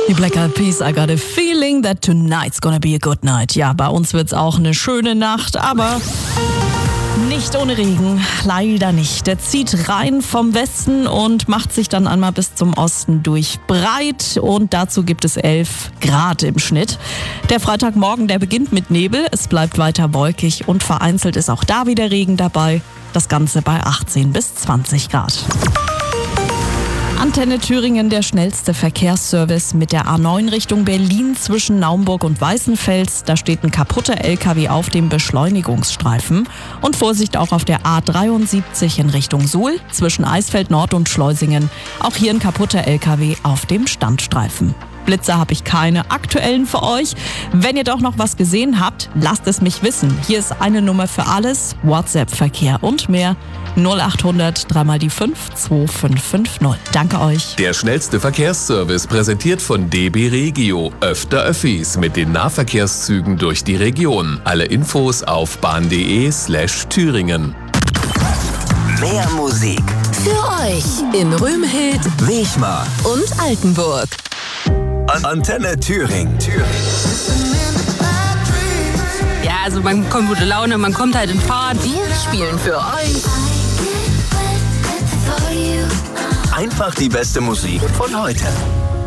Die Black Eyed Peas, I got a feeling that tonight's gonna be a good night. Ja, bei uns wird's auch eine schöne Nacht, aber nicht ohne Regen, leider nicht. Der zieht rein vom Westen und macht sich dann einmal bis zum Osten durch breit und dazu gibt es 11 Grad im Schnitt. Der Freitagmorgen, der beginnt mit Nebel, es bleibt weiter wolkig und vereinzelt ist auch da wieder Regen dabei. Das Ganze bei 18 bis 20 Grad. Antenne Thüringen, der schnellste Verkehrsservice mit der A9 Richtung Berlin zwischen Naumburg und Weißenfels. Da steht ein kaputter LKW auf dem Beschleunigungsstreifen. Und Vorsicht auch auf der A73 in Richtung Suhl zwischen Eisfeld Nord und Schleusingen. Auch hier ein kaputter LKW auf dem Standstreifen. Blitzer habe ich keine aktuellen für euch. Wenn ihr doch noch was gesehen habt, lasst es mich wissen. Hier ist eine Nummer für alles, WhatsApp-Verkehr und mehr. 0800 3 die 5 2550. Danke euch. Der schnellste Verkehrsservice präsentiert von DB Regio. Öfter Öffis mit den Nahverkehrszügen durch die Region. Alle Infos auf bahn.de/Thüringen. Mehr Musik Für euch in Rümhild, Wechmar und Altenburg. Antenne Thüringen. Ja, also man kommt gute Laune, man kommt halt in Fahrt. Wir spielen für euch Einfach die beste Musik von heute.